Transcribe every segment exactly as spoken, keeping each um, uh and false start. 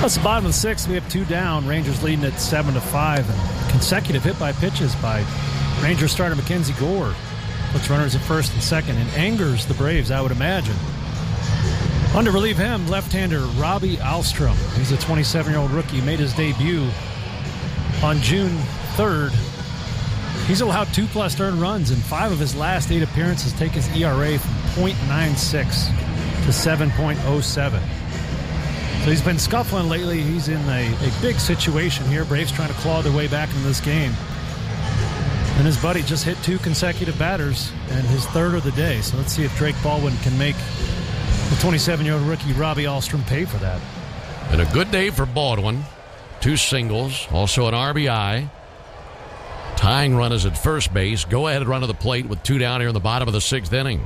That's the bottom of the sixth. We have two down. Rangers leading at seven to five. And consecutive hit by pitches by Rangers starter Mackenzie Gore. Puts runners at first and second and angers the Braves, I would imagine. On to relieve him, left-hander Robbie Alstrom. He's a twenty-seven-year-old rookie. Made his debut on June third. He's allowed two-plus earned runs in five of his last eight appearances, take his E R A from point nine six to seven point oh seven. So he's been scuffling lately. He's in a, a big situation here. Braves trying to claw their way back into this game. And his buddy just hit two consecutive batters and his third of the day. So let's see if Drake Baldwin can make the twenty-seven-year-old rookie Robbie Alstrom pay for that. And a good day for Baldwin. Two singles, also an R B I. Tying runners at first base. Go-ahead run to the plate with two down here in the bottom of the sixth inning.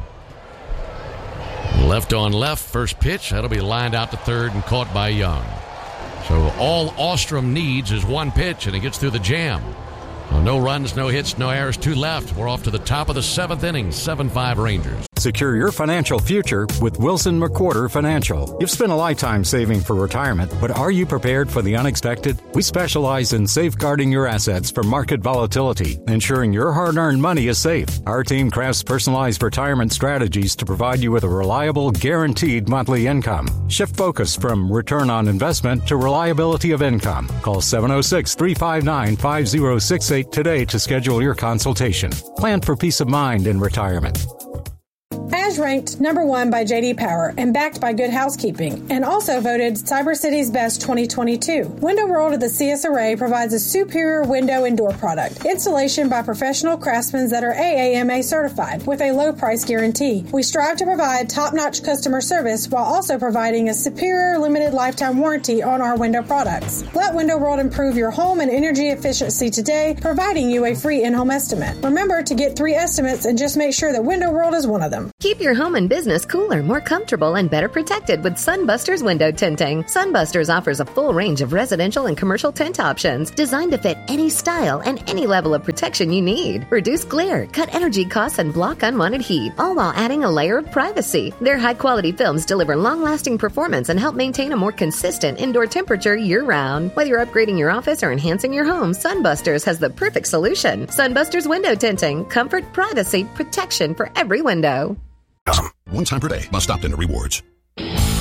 Left on left, first pitch. That'll be lined out to third and caught by Young. So all Alstrom needs is one pitch, and he gets through the jam. Well, no runs, no hits, no errors, two left. We're off to the top of the seventh inning, seven five Rangers. Secure your financial future with Wilson McWhorter Financial. You've spent a lifetime saving for retirement, but are you prepared for the unexpected? We specialize in safeguarding your assets from market volatility, ensuring your hard-earned money is safe. Our team crafts personalized retirement strategies to provide you with a reliable, guaranteed monthly income. Shift focus from return on investment to reliability of income. Call seven oh six, three five nine, five oh six eight today to schedule your consultation. Plan for peace of mind in retirement. As ranked number one by J D Power and backed by Good Housekeeping, and also voted Cyber City's Best twenty twenty-two. Window World of the C S Array provides a superior window and door product. Installation by professional craftsmen that are A A M A certified with a low price guarantee. We strive to provide top-notch customer service while also providing a superior limited lifetime warranty on our window products. Let Window World improve your home and energy efficiency today, providing you a free in-home estimate. Remember to get three estimates and just make sure that Window World is one of them. Keep your home and business cooler, more comfortable, and better protected with Sunbusters window tinting. Sunbusters offers a full range of residential and commercial tint options designed to fit any style and any level of protection you need. Reduce glare, cut energy costs, and block unwanted heat, all while adding a layer of privacy. Their high-quality films deliver long-lasting performance and help maintain a more consistent indoor temperature year-round. Whether you're upgrading your office or enhancing your home, Sunbusters has the perfect solution. Sunbusters window tinting. Comfort, privacy, protection for every window. One time per day. Must opt into rewards.